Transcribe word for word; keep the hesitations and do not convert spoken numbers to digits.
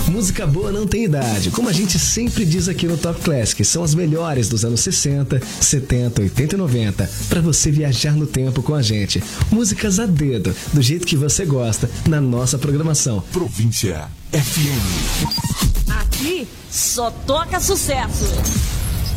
Música boa não tem idade, como a gente sempre diz aqui no Top Classic, são as melhores dos anos sessenta, setenta, oitenta e noventa, para você viajar no tempo com a gente. Músicas a dedo, do jeito que você gosta, na nossa programação. Província F M. Aqui só toca sucesso.